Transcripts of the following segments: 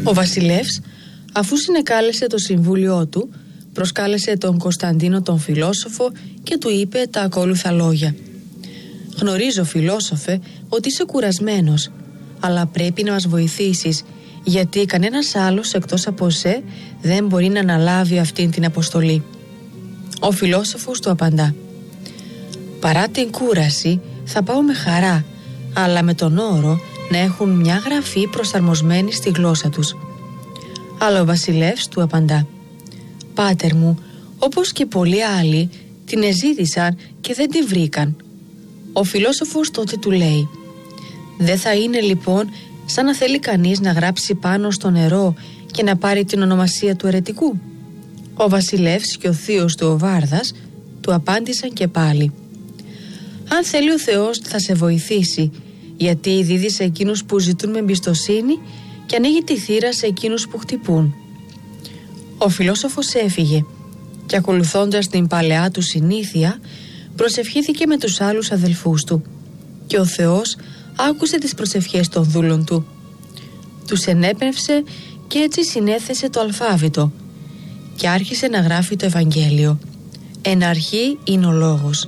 Ο βασιλεύς, αφού συνεκάλεσε το συμβούλιο του, προσκάλεσε τον Κωνσταντίνο τον φιλόσοφο και του είπε τα ακόλουθα λόγια. «Γνωρίζω, φιλόσοφε, ότι είσαι κουρασμένος, αλλά πρέπει να μας βοηθήσεις, γιατί κανένας άλλος εκτός από σε δεν μπορεί να αναλάβει αυτήν την αποστολή». Ο φιλόσοφος του απαντά: «Παρά την κούραση θα πάω με χαρά, αλλά με τον όρο να έχουν μια γραφή προσαρμοσμένη στη γλώσσα τους». Αλλά ο βασιλεύς του απαντά: «Πάτερ μου, όπως και πολλοί άλλοι την εζήτησαν και δεν την βρήκαν». Ο φιλόσοφος τότε του λέει: «Δεν θα είναι λοιπόν σαν να θέλει κανείς να γράψει πάνω στο νερό και να πάρει την ονομασία του αιρετικού?» Ο βασιλεύς και ο θείος του ο Βάρδας του απάντησαν και πάλι: «Αν θέλει ο Θεός θα σε βοηθήσει, γιατί δίδει σε εκείνους που ζητούν με εμπιστοσύνη και ανοίγει τη θύρα σε εκείνους που χτυπούν». Ο φιλόσοφος έφυγε και ακολουθώντας την παλαιά του συνήθεια προσευχήθηκε με τους άλλους αδελφούς του και ο Θεός άκουσε τις προσευχές των δούλων του. Τους ενέπνευσε και έτσι συνέθεσε το αλφάβητο και άρχισε να γράφει το Ευαγγέλιο. Εν αρχή είναι ο λόγος.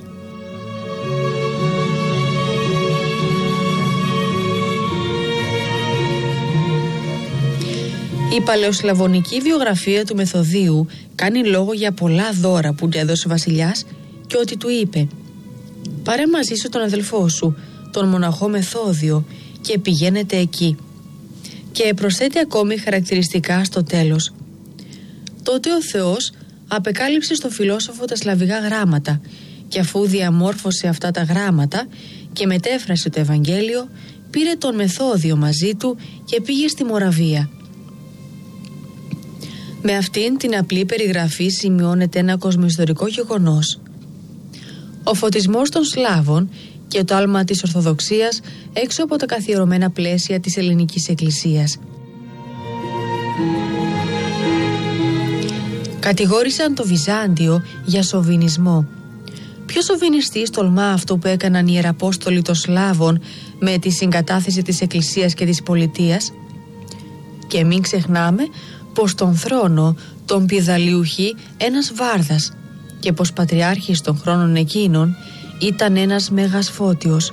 Η παλαιοσλαβωνική βιογραφία του Μεθοδίου κάνει λόγο για πολλά δώρα που του έδωσε ο βασιλιάς και ότι του είπε: «Πάρε μαζί σου τον αδελφό σου, τον μοναχό Μεθόδιο, και πηγαίνετε εκεί». Και προσθέτει ακόμη χαρακτηριστικά στο τέλος. Τότε ο Θεός απεκάλυψε στο φιλόσοφο τα σλαβικά γράμματα και αφού διαμόρφωσε αυτά τα γράμματα και μετέφρασε το Ευαγγέλιο, πήρε τον Μεθόδιο μαζί του και πήγε στη Μοραβία. Με αυτήν την απλή περιγραφή σημειώνεται ένα κοσμοϊστορικό γεγονός. Ο φωτισμός των Σλάβων και το άλμα της Ορθοδοξίας έξω από τα καθιερωμένα πλαίσια της ελληνικής εκκλησίας. Κατηγόρησαν το Βυζάντιο για σοβινισμό. Ποιος σοβινιστής τολμά αυτό που έκαναν οι ιεραπόστολοι των Σλάβων με τη συγκατάθεση της εκκλησίας και της πολιτείας? Και μην ξεχνάμε πως τον θρόνο τον πηδαλιουχεί ένας Βάρδας και πως πατριάρχης των χρόνων εκείνων ήταν ένας Μέγας Φώτιος.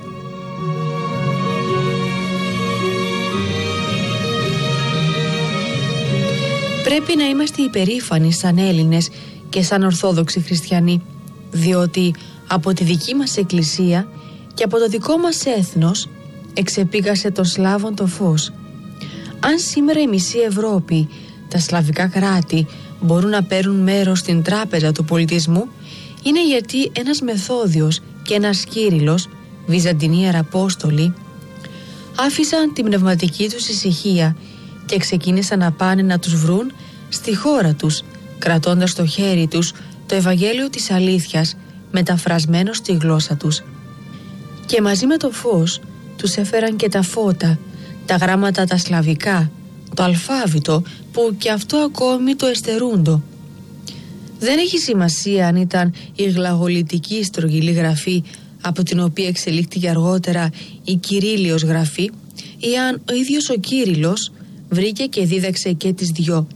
Πρέπει να είμαστε υπερήφανοι σαν Έλληνες και σαν Ορθόδοξοι Χριστιανοί, διότι από τη δική μας εκκλησία και από το δικό μας έθνος εξεπήγασε των Σλάβων το φως. Αν σήμερα η μισή Ευρώπη, τα σλαβικά κράτη, μπορούν να παίρνουν μέρος στην τράπεζα του πολιτισμού, είναι γιατί ένας Μεθόδιος και ένας Κύριλλος, Βυζαντινοί ιεραπόστολοι, άφησαν την πνευματική τους ησυχία και ξεκίνησαν να πάνε να τους βρουν στη χώρα τους, κρατώντας στο χέρι τους το Ευαγγέλιο της αλήθειας μεταφρασμένο στη γλώσσα τους. Και μαζί με το φως τους έφεραν και τα φώτα, τα γράμματα τα σλαβικά, το αλφάβητο που και αυτό ακόμη το εστερούντο. Δεν έχει σημασία αν ήταν η γλαγολιτική στρογγυλή γραφή από την οποία εξελίχθηκε αργότερα η Κυρίλλιος γραφή, ή αν ο ίδιος ο Κύριλλος βρήκε και δίδαξε και τις δυο.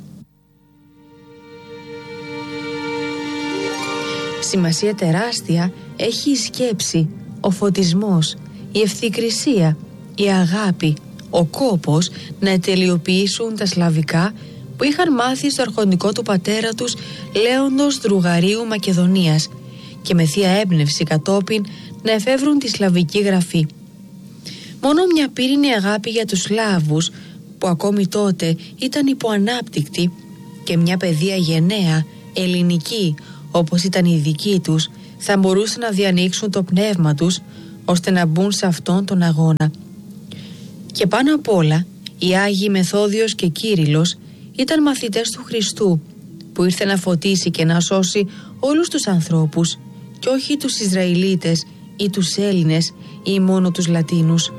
Σημασία τεράστια έχει η σκέψη, ο φωτισμός, η ευθυκρισία, η αγάπη, ο κόπος να ετελειοποιήσουν τα σλαβικά που είχαν μάθει στο αρχοντικό του πατέρα τους Λέοντος Δρουγαρίου Μακεδονίας και με θεία έμπνευση κατόπιν να εφεύρουν τη σλαβική γραφή. Μόνο μια πύρινη αγάπη για τους Σλάβους που ακόμη τότε ήταν υποανάπτυκτοι και μια παιδεία γενναία, ελληνική όπως ήταν η δική τους, θα μπορούσαν να διανοίξουν το πνεύμα τους ώστε να μπουν σε αυτόν τον αγώνα. Και πάνω απ' όλα οι Άγιοι Μεθόδιος και Κύριλλος ήταν μαθητές του Χριστού που ήρθε να φωτίσει και να σώσει όλους τους ανθρώπους και όχι τους Ισραηλίτες ή τους Έλληνες ή μόνο τους Λατίνους.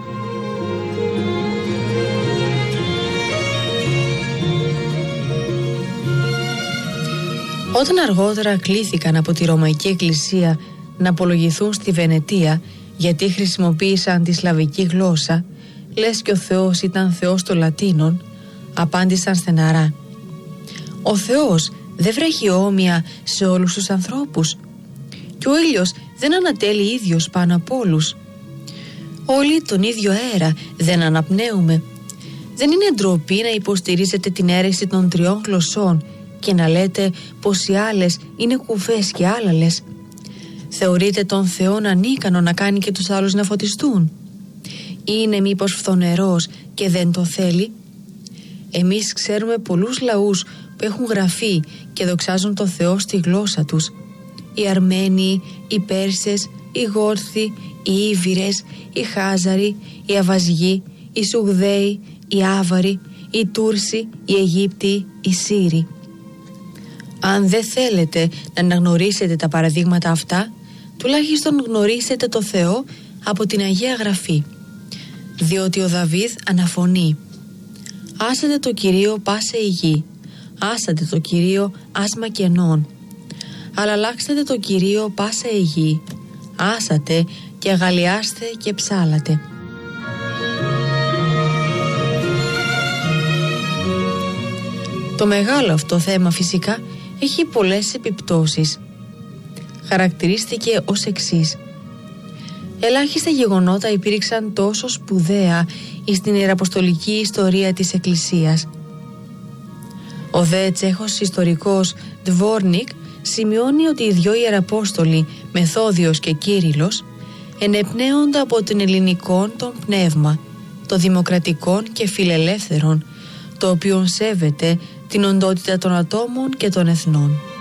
Όταν αργότερα κλήθηκαν από τη Ρωμαϊκή Εκκλησία να απολογηθούν στη Βενετία γιατί χρησιμοποίησαν τη σλαβική γλώσσα, λες και ο Θεός ήταν Θεός των Λατίνων, απάντησαν στεναρά. Ο Θεός δεν βρέχει όμοια σε όλους τους ανθρώπους και ο ήλιος δεν ανατέλει ίδιος πάνω από όλους. Όλοι τον ίδιο αέρα δεν αναπνέουμε. Δεν είναι ντροπή να υποστηρίζετε την αίρεση των 3 γλωσσών και να λέτε πως οι άλλες είναι κουφές και άλαλες. Θεωρείτε τον Θεό ανίκανο να κάνει και τους άλλους να φωτιστούν? Είναι μήπως φθονερός και δεν το θέλει? Εμείς ξέρουμε πολλούς λαούς που έχουν γραφεί και δοξάζουν το Θεό στη γλώσσα τους. Οι Αρμένοι, οι Πέρσες, οι Γόρθοι, οι Ήβυρες, οι Χάζαροι, οι Αβαζγοί, οι Σουγδαίοι, οι Άβαροι, οι Τούρσοι, οι Αιγύπτιοι, οι Σύροι. Αν δεν θέλετε να αναγνωρίσετε τα παραδείγματα αυτά, τουλάχιστον γνωρίσετε το Θεό από την Αγία Γραφή. Διότι ο Δαβίδ αναφωνεί: «Άσατε το Κυρίο πάσε η γη, άσατε το Κυρίο άσμα κενών. Αλλά αλλάξτε το Κυρίο πάσα η γη, άσατε και αγαλιάστε και ψάλατε». Το μεγάλο αυτό θέμα φυσικά έχει πολλές επιπτώσεις. Χαρακτηρίστηκε ως εξής: ελάχιστα γεγονότα υπήρξαν τόσο σπουδαία στην ιεραποστολική ιστορία της Εκκλησίας. Ο δε Τσέχος ιστορικός Ντβόρνικ σημειώνει ότι οι 2 ιεραπόστολοι, Μεθόδιος και Κύριλλος, ενεπνέονται από την ελληνικών των πνεύμα, το δημοκρατικών και φιλελεύθερων, το οποίο σέβεται την οντότητα των ατόμων και των εθνών.